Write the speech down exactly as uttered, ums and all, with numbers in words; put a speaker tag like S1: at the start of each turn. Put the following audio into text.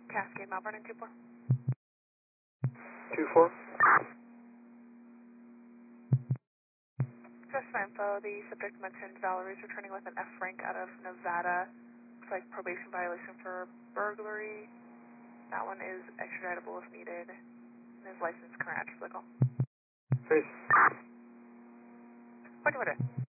S1: Cascade, Mount Vernon, two four.
S2: two four.
S1: Just for info, the subject mentioned Valerie's returning with an F rank out of Nevada. Looks like probation violation for burglary. That one is extraditable if needed. And his license current active legal.
S2: Peace.
S1: What do you want to do?